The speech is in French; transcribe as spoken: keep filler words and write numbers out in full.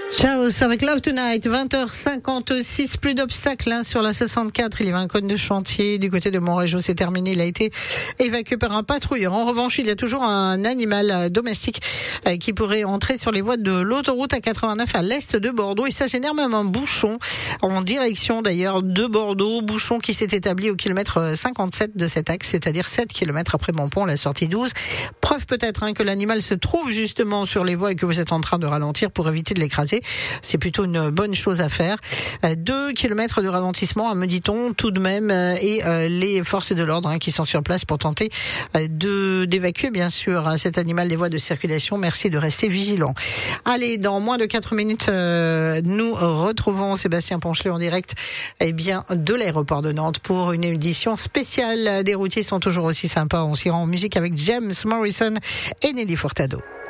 Ciao, c'est avec Love Tonight, vingt heures cinquante-six, plus d'obstacles hein, sur la soixante-quatre. Il y avait un cône de chantier du côté de Montrégeau, c'est terminé. Il a été évacué par un patrouilleur. En revanche, il y a toujours un animal euh, domestique euh, qui pourrait entrer sur les voies de l'autoroute A quatre-vingt-neuf à l'est de Bordeaux. Et ça génère même un bouchon en direction d'ailleurs de Bordeaux. Bouchon qui s'est établi au kilomètre cinquante-sept de cet axe, c'est-à-dire sept kilomètres après Montpont, la sortie douze. Preuve peut-être hein, que l'animal se trouve justement sur les voies et que vous êtes en train de ralentir pour éviter de l'écraser. C'est plutôt une bonne chose à faire. Deux kilomètres de ralentissement, me dit-on, tout de même, et les forces de l'ordre hein, qui sont sur place pour tenter de d'évacuer, bien sûr, hein, cet animal des voies de circulation. Merci de rester vigilant. Allez, dans moins de quatre minutes, euh, nous retrouvons Sébastien Ponchelet en direct eh bien, de l'aéroport de Nantes pour une édition spéciale. Des routiers sont toujours aussi sympas. On s'y rend en musique avec James Morrison et Nelly Furtado.